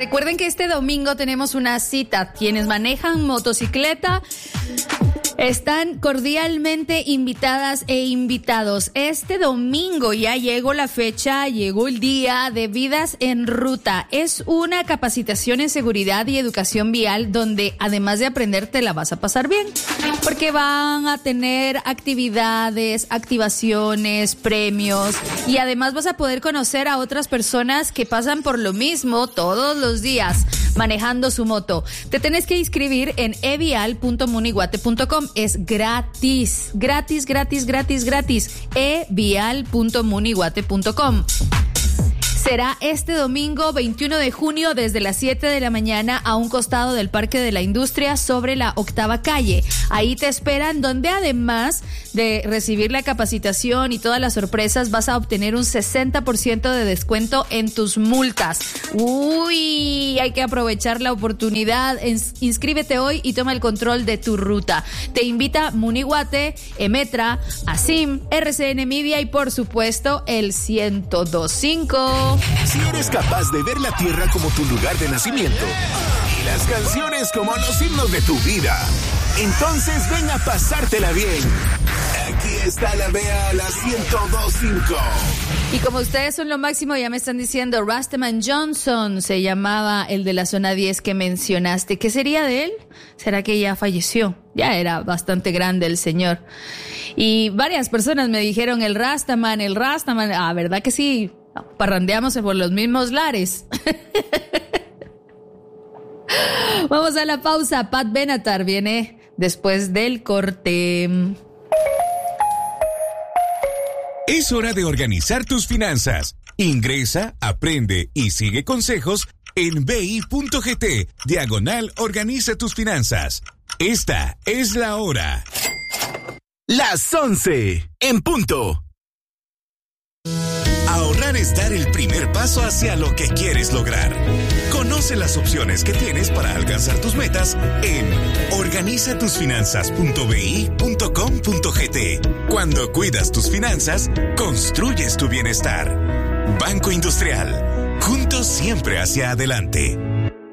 Recuerden que este domingo tenemos una cita. Quienes manejan motocicleta están cordialmente invitadas e invitados. Este domingo ya llegó la fecha, llegó el día de Vidas en Ruta. Es una capacitación en seguridad y educación vial donde además de aprender te la vas a pasar bien. Porque van a tener actividades, activaciones, premios y además vas a poder conocer a otras personas que pasan por lo mismo todos los días manejando su moto. Te tenés que inscribir en evial.muniguate.com. Es gratis, gratis, gratis, gratis, gratis. evial.muniguate.com. Será este domingo 21 de junio desde las 7 de la mañana a un costado del Parque de la Industria sobre la 8ª calle. Ahí te esperan, donde además de recibir la capacitación y todas las sorpresas vas a obtener un 60% de descuento en tus multas. Uy, hay que aprovechar la oportunidad. Inscríbete hoy y toma el control de tu ruta. Te invita Muniguate, Emetra, ASIM, RCN Media y por supuesto el 102.5. Si eres capaz de ver la tierra como tu lugar de nacimiento y las canciones como los himnos de tu vida, entonces ven a pasártela bien. Aquí está la Bea, la 102.5. Y como ustedes son lo máximo, ya me están diciendo, Rastaman Johnson se llamaba el de la zona 10 que mencionaste. ¿Qué sería de él? ¿Será que ya falleció? Ya era bastante grande el señor. Y varias personas me dijeron el Rastaman. Ah, ¿verdad que sí? Parrandeamos por los mismos lares. Vamos a la pausa. Pat Benatar viene después del corte. Es hora de organizar tus finanzas. Ingresa, aprende y sigue consejos en bi.gt/organiza tus finanzas. Esta es la hora. Las 11 en punto. Ahorrar es dar el primer paso hacia lo que quieres lograr. Conoce las opciones que tienes para alcanzar tus metas en organizatusfinanzas.bi.com.gt. Cuando cuidas tus finanzas, construyes tu bienestar. Banco Industrial. Juntos siempre hacia adelante.